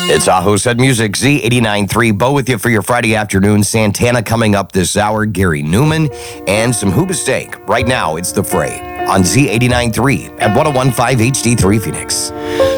It's Aho Said Music, Z89.3. Bo with you for your Friday afternoon. Santana coming up this hour, Gary Newman, and some Hoobastank. Right now, it's The Fray on Z89.3 at 101.5 HD3 Phoenix.